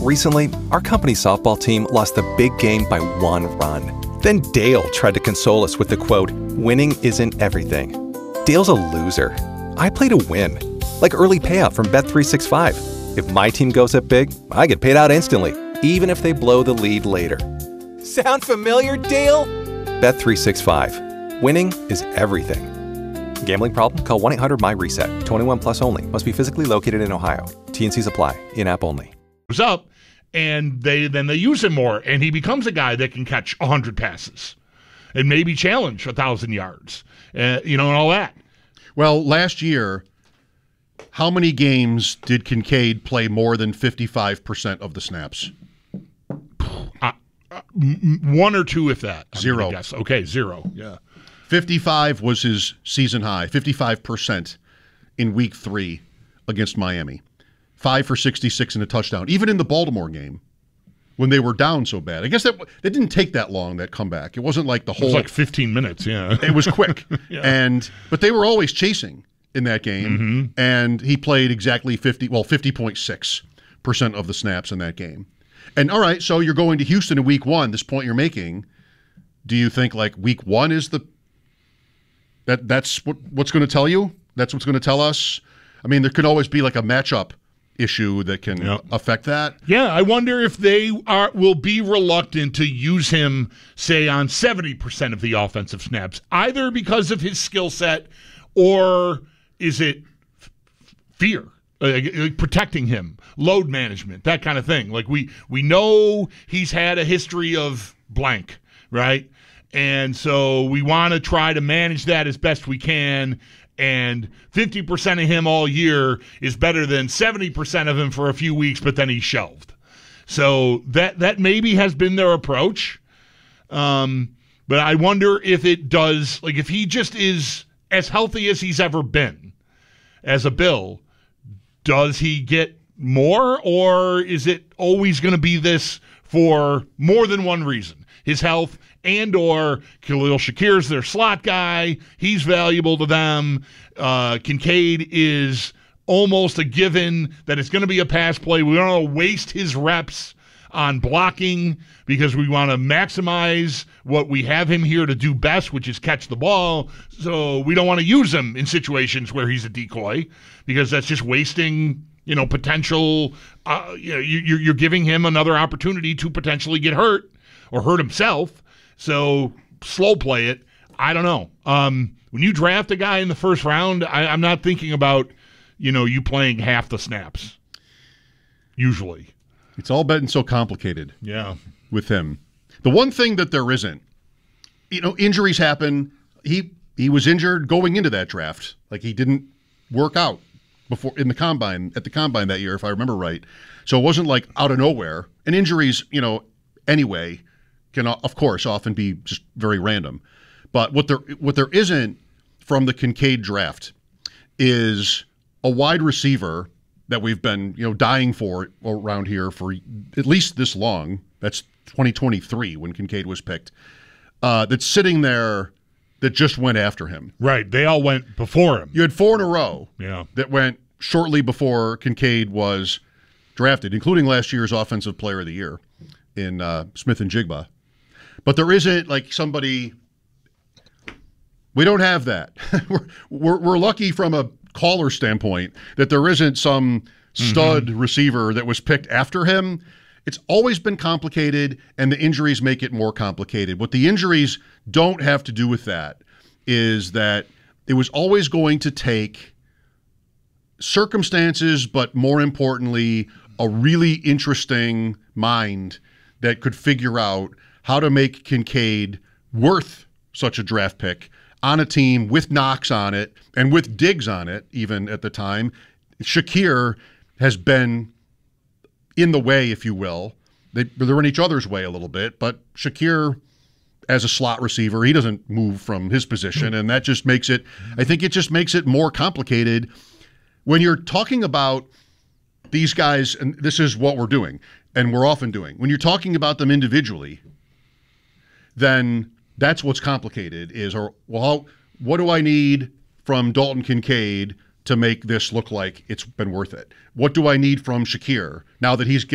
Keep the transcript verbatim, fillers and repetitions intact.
Recently, our company softball team lost the big game by one run. Then Dale tried to console us with the quote, "Winning isn't everything." Dale's a loser. I play to win. Like early payout from Bet three sixty-five. If my team goes up big, I get paid out instantly, even if they blow the lead later. Sound familiar, Dale? Bet three sixty-five. Winning is everything. Gambling problem? Call one eight hundred M Y reset. twenty-one plus only. Must be physically located in Ohio. T and C's apply. In-app only. Up, and they then they use him more, and he becomes a guy that can catch one hundred passes and maybe challenge one thousand yards, uh, you know, and all that. Well, last year, how many games did Kincaid play more than fifty-five percent of the snaps? Uh, uh, one or two, if that. I'm zero. Guess. Okay, zero. Yeah. fifty-five was his season high, fifty-five percent in week three against Miami. Five for sixty-six and a touchdown. Even in the Baltimore game, when they were down so bad. I guess that that didn't take that long, that comeback. It wasn't like the whole... It was like fifteen minutes, yeah. It was quick. Yeah. and But they were always chasing in that game, mm-hmm. and he played exactly fifty, well, fifty point six percent of the snaps in that game. And all right, so you're going to Houston in week one, this point you're making. Do you think like week one is the... that That's what, what's going to tell you? That's what's going to tell us? I mean, there could always be like a matchup issue that can yep. affect that. Yeah, I wonder if they are will be reluctant to use him, say, on seventy percent of the offensive snaps, either because of his skill set or is it f- fear, uh, protecting him, load management, that kind of thing. Like we we know he's had a history of blank, right? And so we want to try to manage that as best we can. And fifty percent of him all year is better than seventy percent of him for a few weeks, but then he's shelved. So that that maybe has been their approach. Um, but I wonder if it does, like if he just is as healthy as he's ever been as a Bill, does he get more, or is it always going to be this for more than one reason? His health and or Khalil Shakir's their slot guy. He's valuable to them. Uh, Kincaid is almost a given that it's going to be a pass play. We don't want to waste his reps on blocking because we want to maximize what we have him here to do best, which is catch the ball. So we don't want to use him in situations where he's a decoy because that's just wasting, you know, potential. Uh, you know, you, you're giving him another opportunity to potentially get hurt or hurt himself. So slow play it. I don't know. Um, when you draft a guy in the first round, I, I'm not thinking about, you know, you playing half the snaps. Usually. It's all been so complicated. Yeah. With him. The one thing that there isn't, you know, injuries happen. He he was injured going into that draft. Like he didn't work out before in the combine, at the combine that year, if I remember right. So it wasn't like out of nowhere. And injuries, you know, anyway, can, of course, often be just very random. But what there what there isn't from the Kincaid draft is a wide receiver that we've been, you know, dying for around here for at least this long. That's twenty twenty-three when Kincaid was picked. Uh, that's sitting there that just went after him. Right. They all went before him. You had four in a row yeah. that went shortly before Kincaid was drafted, including last year's Offensive Player of the Year in uh, Smith and Jigba. But there isn't like somebody. We don't have that. we're, we're we're lucky from a caller standpoint that there isn't some stud mm-hmm. receiver that was picked after him. It's always been complicated, and the injuries make it more complicated. What the injuries don't have to do with that is that it was always going to take circumstances, but more importantly, a really interesting mind that could figure out how to make Kincaid worth such a draft pick on a team with Knox on it and with Diggs on it, even at the time. Shakir has been in the way, if you will. They, they're in each other's way a little bit, but Shakir, as a slot receiver, he doesn't move from his position, and that just makes it, I think it just makes it more complicated. When you're talking about these guys, and this is what we're doing, and we're often doing, when you're talking about them individually, then that's what's complicated is, or well, how, what do I need from Dalton Kincaid to make this look like it's been worth it? What do I need from Shakir now that he's